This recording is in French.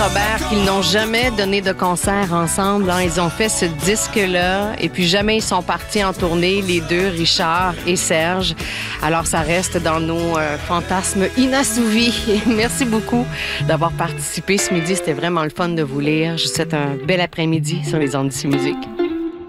Robert, qu'ils n'ont jamais donné de concert ensemble. Hein. Ils ont fait ce disque-là et puis jamais ils sont partis en tournée, les deux, Richard et Serge. Alors ça reste dans nos fantasmes inassouvis. Merci beaucoup d'avoir participé ce midi. C'était vraiment le fun de vous lire. Je vous souhaite un bel après-midi sur les ondes d'ici musique.